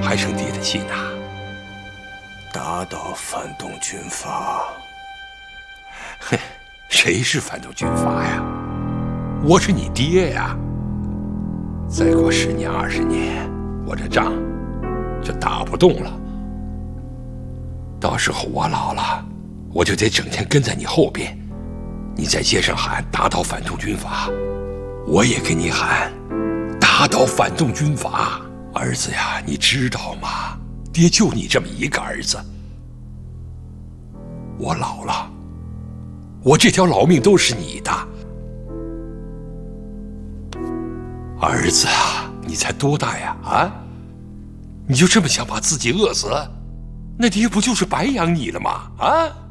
还生爹的气呢？ 打倒反动军阀。 哼，谁是反动军阀呀？我是你爹呀！再过10年20年，我这仗就打不动了。到时候我老了，我就得整天跟在你后边。你在街上喊打倒反动军阀，我也跟你喊打倒反动军阀。儿子呀，你知道吗？爹就你这么一个儿子。我老了，我这条老命都是你的。儿子啊，你才多大呀？啊，你就这么想把自己饿死？那爹不就是白养你了吗？啊！